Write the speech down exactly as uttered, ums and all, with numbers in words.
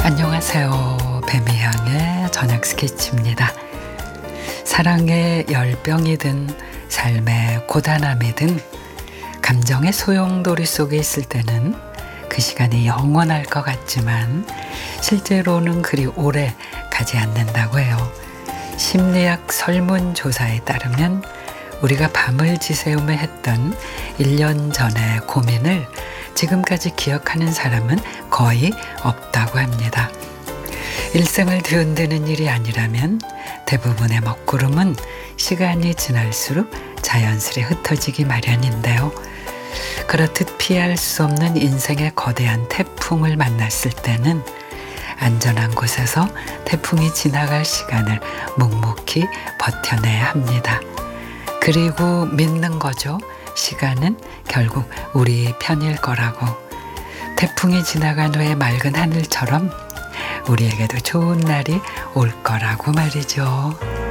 안녕하세요. 뱀이향의 저녁 스케치입니다. 사랑의 열병이든 삶의 고단함이든 감정의 소용돌이 속에 있을 때는 그 시간이 영원할 것 같지만 실제로는 그리 오래 가지 않는다고 해요. 심리학 설문조사에 따르면 우리가 밤을 지새우며 했던 일 년 전의 고민을 지금까지 기억하는 사람은 거의 없다고 합니다. 일생을 뒤흔드는 일이 아니라면 대부분의 먹구름은 시간이 지날수록 자연스레 흩어지기 마련인데요. 그렇듯 피할 수 없는 인생의 거대한 태풍을 만났을 때는 안전한 곳에서 태풍이 지나갈 시간을 묵묵히 버텨내야 합니다. 그리고 믿는 거죠. 시간은 결국 우리 편일 거라고. 태풍이 지나간 후에 맑은 하늘처럼 우리에게도 좋은 날이 올 거라고 말이죠.